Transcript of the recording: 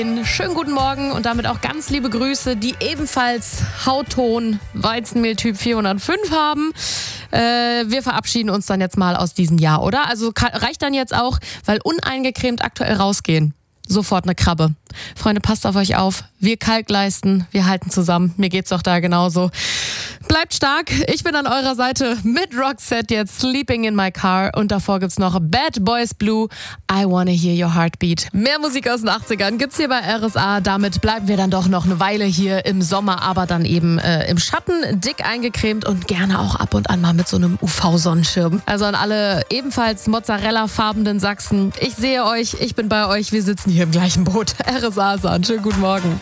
Schönen guten Morgen und damit auch ganz liebe Grüße, die ebenfalls Hautton Weizenmehl Typ 405 haben. Wir verabschieden uns dann jetzt mal aus diesem Jahr, oder? Also reicht dann jetzt auch, weil uneingecremt aktuell rausgehen. Sofort eine Krabbe. Freunde, passt auf euch auf. Wir Kalkleisten, wir halten zusammen. Mir geht's doch da genauso. Bleibt stark. Ich bin an eurer Seite mit Roxette jetzt Sleeping in My Car. Und davor gibt's noch Bad Boys Blue, I Wanna Hear Your Heartbeat. Mehr Musik aus den 80ern gibt's hier bei RSA. Damit bleiben wir dann doch noch eine Weile hier im Sommer, aber dann eben im Schatten, dick eingecremt und gerne auch ab und an mal mit so einem UV-Sonnenschirm. Also an alle ebenfalls Mozzarella-farbenen Sachsen. Ich sehe euch, ich bin bei euch, wir sitzen hier im gleichen Boot. RSA, schönen guten Morgen.